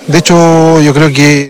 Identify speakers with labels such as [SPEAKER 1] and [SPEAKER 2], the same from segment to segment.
[SPEAKER 1] De hecho, yo creo que...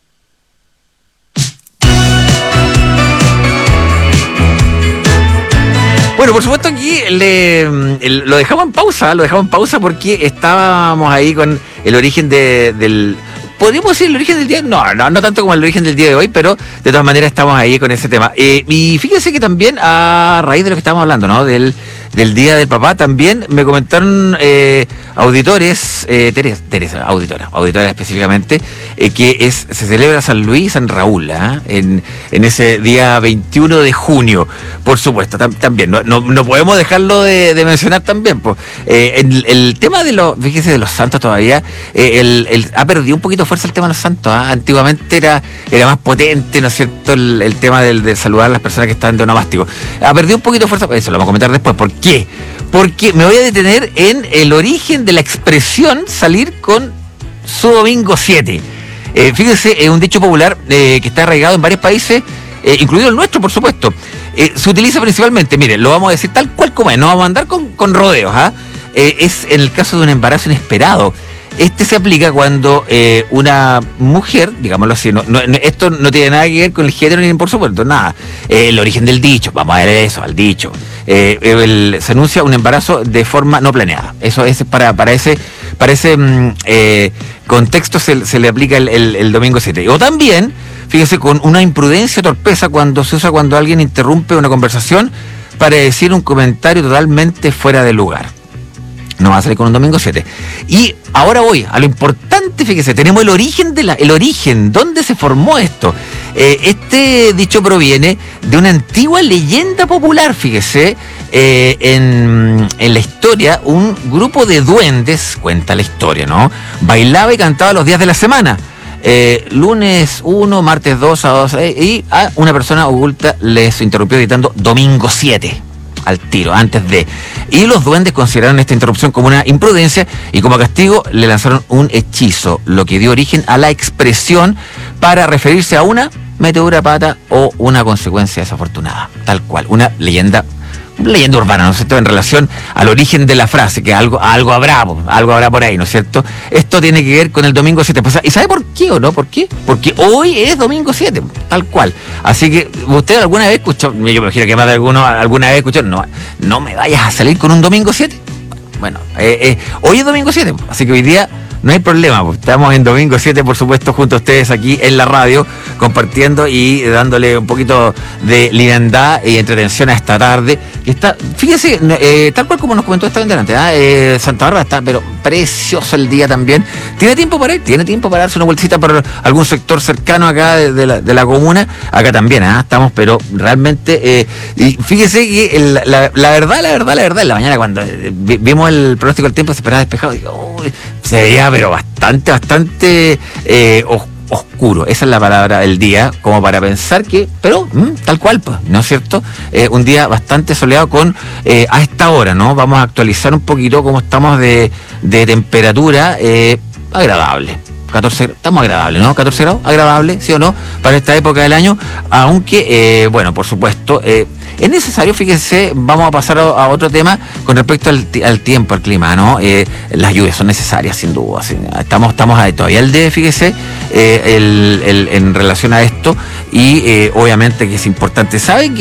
[SPEAKER 2] Bueno, por supuesto aquí lo dejamos en pausa porque estábamos ahí con el origen del... ¿Podríamos decir el origen del día? No tanto como el origen del día de hoy, pero de todas maneras estamos ahí con ese tema. Y fíjense que también, a raíz de lo que estábamos hablando, ¿no? Del Día del Papá, también me comentaron auditores, Teresa, auditora específicamente, que se celebra San Luis y San Raúl, en ese día 21 de junio, por supuesto, también. No podemos dejarlo de mencionar también, pues. El tema de fíjese, de los santos todavía, ha perdido un poquito fuerza el tema de los santos. Antiguamente era más potente, ¿no es cierto?, el tema de saludar a las personas que están de onomástico. Ha perdido un poquito fuerza, eso lo vamos a comentar después. ¿Por qué? Porque me voy a detener en el origen de la expresión salir con su domingo 7. Fíjense, es un dicho popular que está arraigado en varios países, incluido el nuestro, por supuesto. Se utiliza principalmente, miren, lo vamos a decir tal cual como es, no vamos a andar con rodeos. Es en el caso de un embarazo inesperado. Este se aplica cuando una mujer, digámoslo así, esto no tiene nada que ver con el género ni por supuesto, nada. El origen del dicho, vamos a ver eso, al dicho. Se anuncia un embarazo de forma no planeada. Eso es para ese contexto se le aplica el domingo 7. O también, fíjese, con una imprudencia o torpeza se usa cuando alguien interrumpe una conversación para decir un comentario totalmente fuera de lugar. No va a salir con un domingo 7. Y ahora voy a lo importante, fíjese, tenemos el origen, ¿dónde se formó esto? Este dicho proviene de una antigua leyenda popular, fíjese. En la historia, un grupo de duendes, cuenta la historia, ¿no?, bailaba y cantaba los días de la semana. Lunes 1, martes 2, sábado 6, y a una persona oculta les interrumpió gritando domingo 7. Al tiro, antes de. Y los duendes consideraron esta interrupción como una imprudencia y como castigo le lanzaron un hechizo, lo que dio origen a la expresión para referirse a una metedura de pata o una consecuencia desafortunada. Tal cual, una leyenda urbana, ¿no es cierto?, en relación al origen de la frase, que algo habrá por ahí, ¿no es cierto? Esto tiene que ver con el domingo 7. Pues, ¿y sabe por qué o no? ¿Por qué? Porque hoy es domingo 7, tal cual. Así que, ¿usted alguna vez escuchó? Yo me imagino que más de alguno alguna vez escuchó, no me vayas a salir con un domingo 7. Bueno, hoy es domingo 7, así que hoy día no hay problema, pues estamos en domingo 7, por supuesto, junto a ustedes aquí en la radio, compartiendo y dándole un poquito de liviandad y entretención a esta tarde. Que está, fíjese, tal cual como nos comentó esta vez delante, Santa Bárbara está, pero precioso el día también. ¿Tiene tiempo para ir? ¿Tiene tiempo para darse una vueltita por algún sector cercano acá de la comuna? Acá también, estamos, pero realmente, y fíjese que la verdad, en la mañana cuando vimos el pronóstico del tiempo se esperaba despejado, digo, se veía pero bastante oscuro, esa es la palabra del día, como para pensar que, pero tal cual, pues, ¿no es cierto? Un día bastante soleado con, a esta hora, ¿no? Vamos a actualizar un poquito cómo estamos de temperatura, agradable. 14, estamos agradables, ¿no? 14 grados, agradable, ¿sí o no? Para esta época del año, aunque, bueno, por supuesto, es necesario, fíjense, vamos a pasar a otro tema con respecto al tiempo, al clima, ¿no? Las lluvias son necesarias, sin duda. Estamos todavía al día, fíjese, en relación a esto, y obviamente que es importante. ¿Saben